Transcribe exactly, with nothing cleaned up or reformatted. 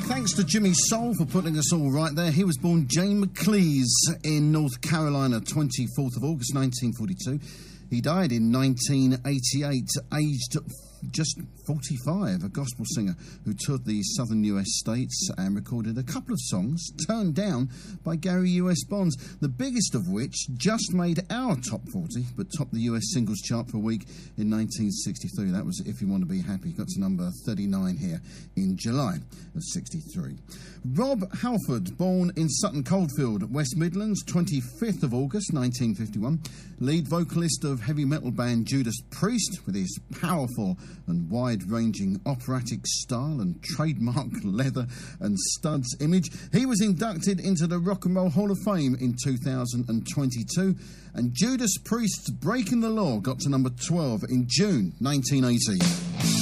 Thanks to Jimmy Soul for putting us all right there. He was born Jane McLeese in North Carolina, twenty-fourth of August, nineteen forty-two. He died in nineteen eighty-eight, aged just forty-five, a gospel singer who toured the southern U S states and recorded a couple of songs turned down by Gary U S Bonds, the biggest of which just made our top forty, but topped the U S singles chart for a week in nineteen sixty-three. That was If You Want to Be Happy. Got to number thirty-nine here in July of sixty-three. Rob Halford, born in Sutton Coldfield, West Midlands, twenty-fifth of August, nineteen fifty-one. Lead vocalist of heavy metal band Judas Priest, with his powerful and wide-ranging operatic style and trademark leather and studs image. He was inducted into the Rock and Roll Hall of Fame in two thousand twenty-two, and Judas Priest's Breaking the Law got to number twelve in June nineteen eighty.